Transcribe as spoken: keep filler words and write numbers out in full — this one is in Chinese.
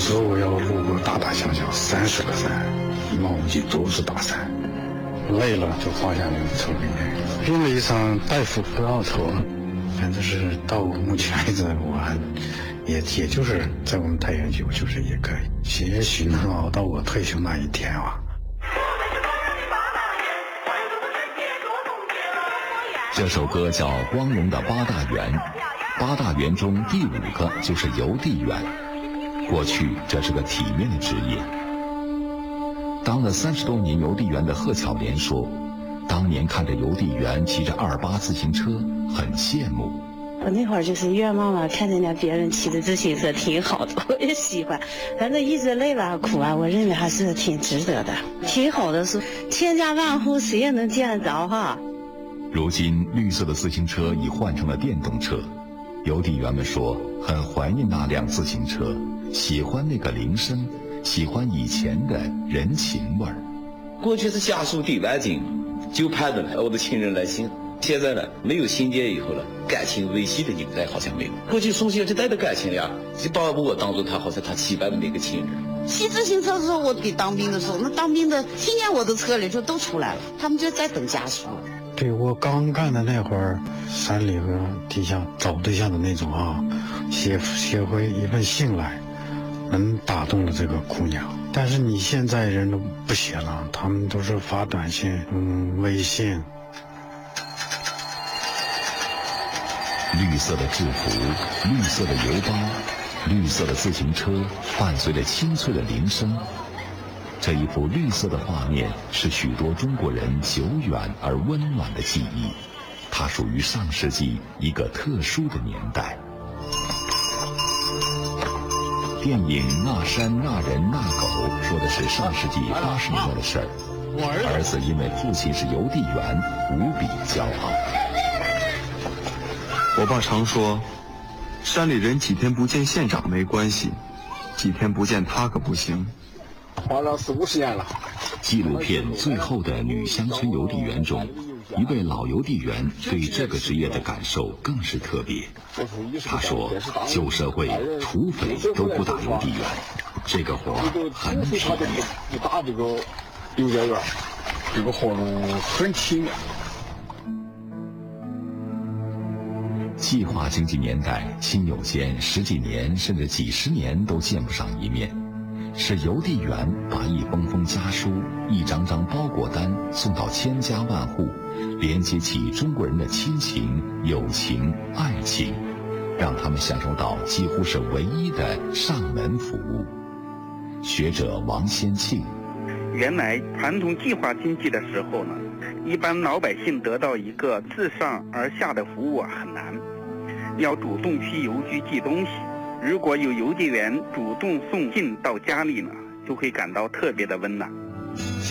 时候我要路过大大小小三十个山，一望无际都是大山，累了就放下那个抽根烟，拼了一场大夫不要抽。反正是到目前为止，我还也也就是在我们太原局，我就是也可以，也许能熬到我退休那一天啊。 这首歌叫《光荣的八大员》，八大员中第五个就是邮递员。过去这是个体面的职业。当了三十多年邮递员的贺巧莲说，当年看着邮递员骑着二八自行车，很羡慕。 我那会儿就是愿望嘛，看人家别人骑的自行车挺好的，我也喜欢。反正一直累了苦啊，我认为还是挺值得的，挺好的。说千家万户谁也能见得着哈。 如今绿色的自行车已换成了电动车，邮递员们说很怀念那辆自行车，喜欢那个铃声，喜欢以前的人情味儿。 过去是家属递完经，就盼着我的亲人来信。现在呢，没有信件以后了，感情维系的应该好像没有。过去送信是带着感情呀，就把我当做他好像他期盼的那个亲人。 骑自行车的时候，我给当兵的时候，那当兵的听见我的车里就都出来了，他们就在等家属。 对，我刚干的那会儿，山里和地下找对象的那种啊，写写回一份信来，能打动了这个姑娘。但是你现在人都不写了，他们都是发短信、嗯，微信。 绿色的制服，绿色的邮包，绿色的自行车，伴随着清脆的铃声。这一幅绿色的画面是许多中国人久远而温暖的记忆，它属于上世纪一个特殊的年代。电影《那山那人那狗》说的是上世纪八十年代的事儿。儿子因为父亲是邮递员，无比骄傲。 我爸常说，山里人几天不见县长没关系，几天不见他可不行。 花了四五十年了。 纪录片《最后的女乡村邮递员》中，一位老邮递员对这个职业的感受更是特别。他说，旧社会土匪都不打邮递员，这个活很体面。 不打这个邮件员，这个活很体面。 计划经济年代，亲友间十几年甚至几十年都见不上一面，是邮递员把一封封家书、一张张包裹单送到千家万户，连接起中国人的亲情、友情、爱情，让他们享受到几乎是唯一的上门服务。学者王先庆， 原来传统计划经济的时候呢，一般老百姓得到一个自上而下的服务啊很难，要主动去邮局寄东西。如果有邮递员主动送信到家里呢，就会感到特别的温暖。